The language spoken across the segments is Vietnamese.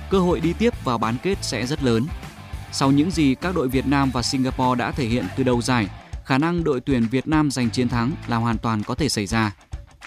cơ hội đi tiếp vào bán kết sẽ rất lớn. Sau những gì các đội Việt Nam và Singapore đã thể hiện từ đầu giải, khả năng đội tuyển Việt Nam giành chiến thắng là hoàn toàn có thể xảy ra.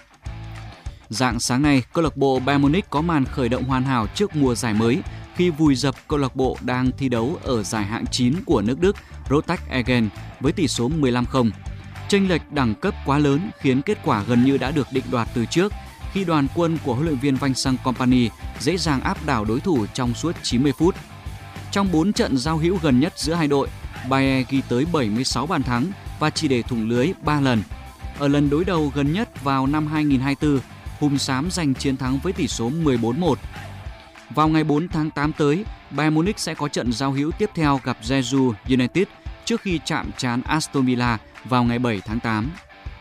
Rạng sáng nay, câu lạc bộ Bayern Munich có màn khởi động hoàn hảo trước mùa giải mới khi vùi dập câu lạc bộ đang thi đấu ở giải hạng 9 của nước Đức Rostock Essen với tỷ số 15-0. Chênh lệch đẳng cấp quá lớn khiến kết quả gần như đã được định đoạt từ trước khi đoàn quân của huấn luyện viên Vincent Kompany dễ dàng áp đảo đối thủ trong suốt 90 phút. Trong 4 trận giao hữu gần nhất giữa hai đội, Bayern ghi tới 76 bàn thắng và chỉ để thủng lưới 3 lần. Ở lần đối đầu gần nhất vào năm 2024, Hùm xám giành chiến thắng với tỷ số 14-1. Vào ngày 4 tháng 8 tới, Bayern Munich sẽ có trận giao hữu tiếp theo gặp Jeju United trước khi chạm trán Aston Villa vào ngày 7 tháng 8.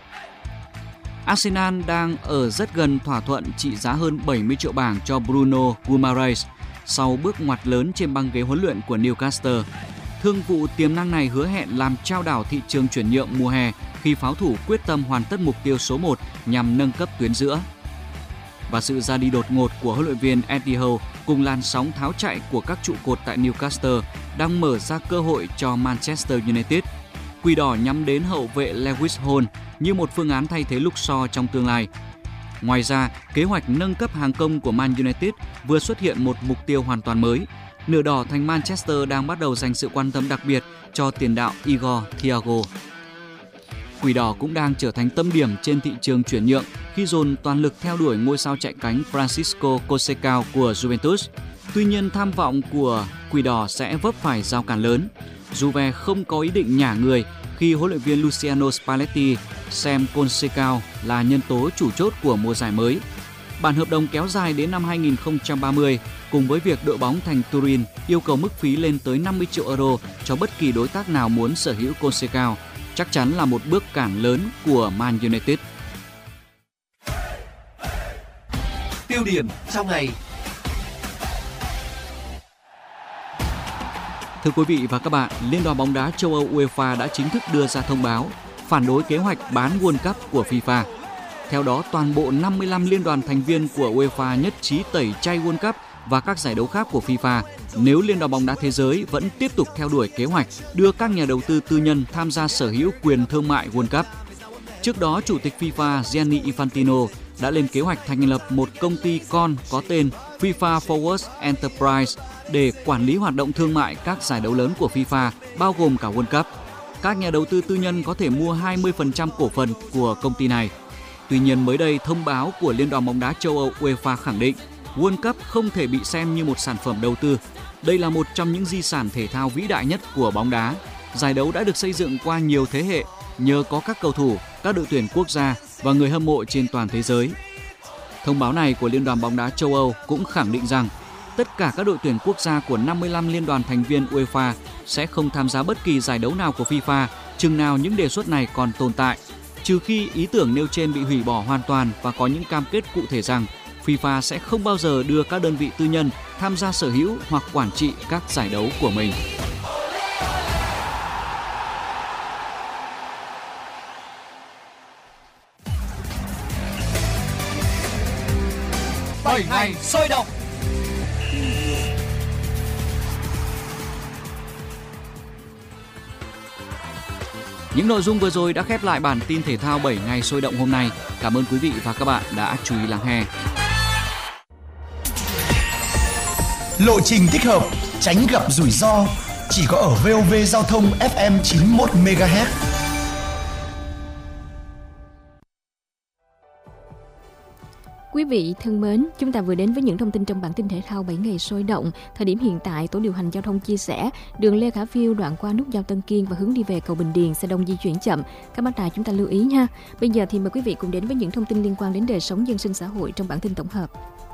Arsenal đang ở rất gần thỏa thuận trị giá hơn 70 triệu bảng cho Bruno Guimaraes sau bước ngoặt lớn trên băng ghế huấn luyện của Newcastle. Thương vụ tiềm năng này hứa hẹn làm chao đảo thị trường chuyển nhượng mùa hè khi pháo thủ quyết tâm hoàn tất mục tiêu số 1 nhằm nâng cấp tuyến giữa. Và sự ra đi đột ngột của huấn luyện viên Eddie Howe cùng làn sóng tháo chạy của các trụ cột tại Newcastle đang mở ra cơ hội cho Manchester United. Quỷ đỏ nhắm đến hậu vệ Lewis Hall như một phương án thay thế Luke Shaw trong tương lai. Ngoài ra, kế hoạch nâng cấp hàng công của Man United vừa xuất hiện một mục tiêu hoàn toàn mới. Nửa đỏ thành Manchester đang bắt đầu dành sự quan tâm đặc biệt cho tiền đạo Igor Thiago. Quỷ đỏ cũng đang trở thành tâm điểm trên thị trường chuyển nhượng khi dồn toàn lực theo đuổi ngôi sao chạy cánh Francisco Conceição của Juventus. Tuy nhiên, tham vọng của Quỷ đỏ sẽ vấp phải rào cản lớn. Juve không có ý định nhả người khi huấn luyện viên Luciano Spalletti xem Conceição là nhân tố chủ chốt của mùa giải mới. Bản hợp đồng kéo dài đến năm 2030 cùng với việc đội bóng thành Turin yêu cầu mức phí lên tới 50 triệu euro cho bất kỳ đối tác nào muốn sở hữu Conceição chắc chắn là một bước cản lớn của Man United. Tiêu điểm trong ngày. Thưa quý vị và các bạn, Liên đoàn bóng đá châu Âu UEFA đã chính thức đưa ra thông báo phản đối kế hoạch bán World Cup của FIFA. Theo đó, toàn bộ 55 liên đoàn thành viên của UEFA nhất trí tẩy chay World Cup và các giải đấu khác của FIFA nếu Liên đoàn bóng đá thế giới vẫn tiếp tục theo đuổi kế hoạch đưa các nhà đầu tư tư nhân tham gia sở hữu quyền thương mại World Cup. Trước đó, Chủ tịch FIFA Gianni Infantino đã lên kế hoạch thành lập một công ty con có tên FIFA Forward Enterprise để quản lý hoạt động thương mại các giải đấu lớn của FIFA, bao gồm cả World Cup. Các nhà đầu tư tư nhân có thể mua 20% cổ phần của công ty này. Tuy nhiên, mới đây, thông báo của Liên đoàn bóng đá châu Âu UEFA khẳng định World Cup không thể bị xem như một sản phẩm đầu tư. Đây là một trong những di sản thể thao vĩ đại nhất của bóng đá. Giải đấu đã được xây dựng qua nhiều thế hệ nhờ có các cầu thủ, các đội tuyển quốc gia và người hâm mộ trên toàn thế giới. Thông báo này của Liên đoàn bóng đá châu Âu cũng khẳng định rằng tất cả các đội tuyển quốc gia của 55 liên đoàn thành viên UEFA sẽ không tham gia bất kỳ giải đấu nào của FIFA chừng nào những đề xuất này còn tồn tại, trừ khi ý tưởng nêu trên bị hủy bỏ hoàn toàn và có những cam kết cụ thể rằng FIFA sẽ không bao giờ đưa các đơn vị tư nhân tham gia sở hữu hoặc quản trị các giải đấu của mình. Bảy ngày sôi động. Những nội dung vừa rồi đã khép lại bản tin thể thao 7 ngày sôi động hôm nay. Cảm ơn quý vị và các bạn đã chú ý lắng nghe. Lộ trình thích hợp, tránh gặp rủi ro, chỉ có ở VOV Giao thông FM 91 MHz. Quý vị thân mến, chúng ta vừa đến với những thông tin trong bản tin thể thao 7 ngày sôi động. Thời điểm hiện tại, Tổ điều hành giao thông chia sẻ đường Lê Khả Phiêu đoạn qua nút giao Tân Kiên và hướng đi về cầu Bình Điền xe đông di chuyển chậm. Các bác tài chúng ta lưu ý nha. Bây giờ thì mời quý vị cùng đến với những thông tin liên quan đến đời sống dân sinh xã hội trong bản tin tổng hợp.